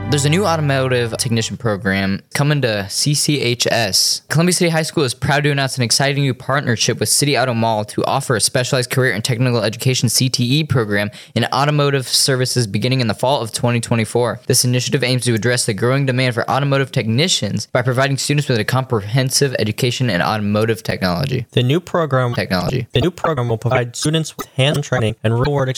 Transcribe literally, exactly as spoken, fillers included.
There's a new automotive technician program coming to C C H S. Columbia City High School is proud to announce an exciting new partnership with City Auto Mall to offer a specialized career and technical education C T E program in automotive services beginning in the fall of twenty twenty-four. This initiative aims to address the growing demand for automotive technicians by providing students with a comprehensive education in automotive technology. The new program Technology. The new program will provide students with hands-on training and real-world